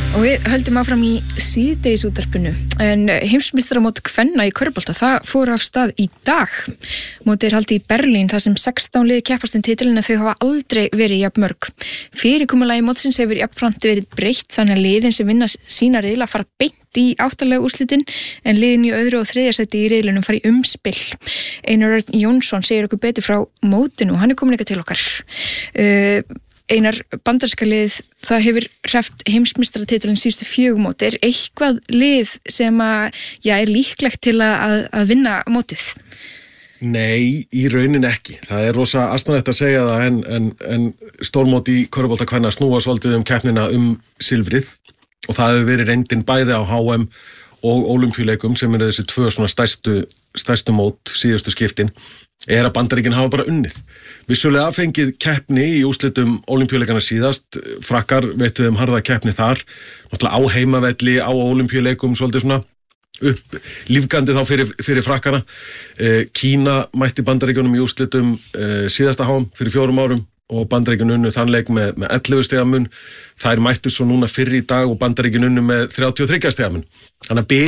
Og við höldum áfram í síðdegisútvarpinu en heimsmeistaramót kvenna í körfubolta, það fór af stað í dag. Mótið haldið í Berlín þar sem 16 lið keppast um titilinn en þau hafa aldrei verið jafn mörg. Fyrirkomulagi mótsins hefur jafnframt verið breytt þannig að liðin sem vinna sína riðla fara beint í áttalega úrslitin en liðin í öðru og þriðja sæti í riðlunum fara í umspill. Einar Örn Jónsson segir okkur betur frá mótinu, hann kominn eitthvað til okkar. Einar, bandaríska lið, það hefur hreft heimsmeistaratitilinn síðustu 4 mót. Er eitthvað lið sem er líklegt til að vinna mótið? Nei, í raunin ekki. Það er rosa astnalegt að segja það en stórmót í körfubolta kvenna snúa svolítið keppnina silfrið og það hefur verið reyndin bæði á HM og Ólympíuleikum sem eru þessi 2 svona stærstu mót síðustu skiptin. Að Bandaríkin hafa bara unnið. Vissulega fengið keppni í úrslitum Ólympíuleikana síðast, frakkar veitum harða keppni þar, náttúrulega á heimavelli, á Ólympíuleikum, svolítið svona upp lífgandi þá fyrir frakkana. Kína mætti Bandaríkjunum í úrslitum síðasta HM fyrir 4 árum og Bandaríkin unnu þann leik með 11 stiga mun. Þær mættu svo núna fyrr í dag og Bandaríkin unnu með 33 stiga mun. Þannig að